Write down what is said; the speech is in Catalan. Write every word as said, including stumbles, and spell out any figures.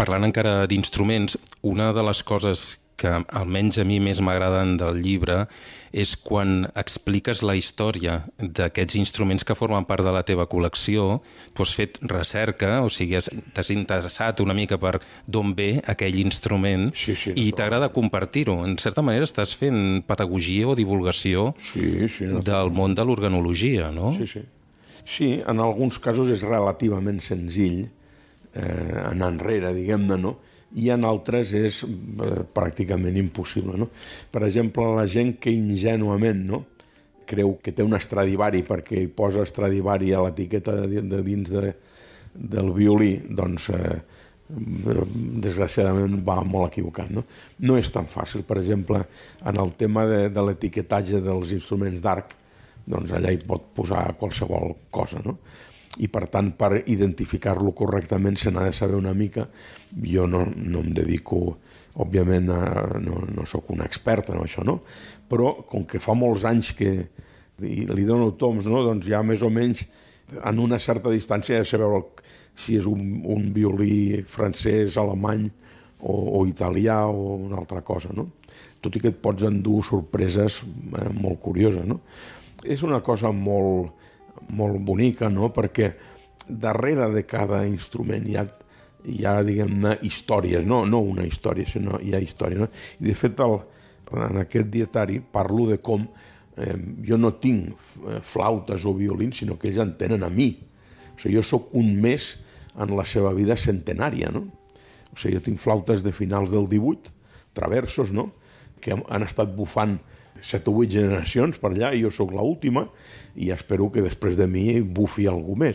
parlant encara d'instruments, una de les coses que almenys a mi més m'agraden del llibre és quan expliques la història d'aquests instruments que formen part de la teva col·lecció. Tu has fet recerca, o sigui, t'has interessat una mica per d'on ve aquell instrument sí, sí, i t'agrada compartir-ho. En certa manera estàs fent pedagogia o divulgació sí, sí, no, del món de l'organologia, no? Sí, sí. Sí, en alguns casos és relativament senzill eh, anar enrere, diguem-ne, no? I en altres és eh, pràcticament impossible, no? Per exemple, la gent que ingenuament, no?, creu que té un Stradivari perquè hi posa Stradivari a l'etiqueta de, de dins de, del violí, doncs eh, desgraciadament va molt equivocat, no? No és tan fàcil. Per exemple, en el tema de, de l'etiquetatge dels instruments d'arc, doncs allà hi pot posar qualsevol cosa, no? I per tant, per identificar-lo correctament se n'ha de saber una mica. Jo no, no em dedico, òbviament, a, no, no sóc un expert en això, no? Però com que fa molts anys que li dono toms, no? Doncs ja més o menys en una certa distància ja saber si és un, un violí francès, alemany o, o italià o una altra cosa, no? Tot i que et pots endur sorpreses eh, molt curioses, no? És una cosa molt molt bonica, no? Perquè darrere de cada instrument hi ha, hi ha diguem-ne, històries, no, no una història, sinó hi ha història, no? I de fet, el, en aquest dietari parlo de com eh, jo no tinc flautes o violins, sinó que ells en tenen a mi. O sigui, jo sóc un més en la seva vida centenària, no? O sigui, jo tinc flautes de finals del divuit, traversos, no?, que han estat bufant set o vuit generacions per allà, i jo sóc l'última, i espero que després de mi bufi algú més.